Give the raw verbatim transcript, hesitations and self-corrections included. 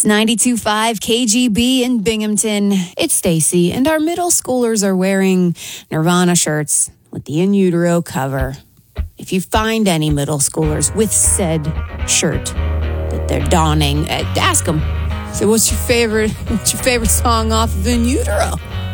It's ninety-two point five K G B in Binghamton. It's Stacy, and our middle schoolers are wearing Nirvana shirts with the In Utero cover. If you find any middle schoolers with said shirt that they're donning, uh, ask them. So what's your favorite, what's your favorite song off of In Utero?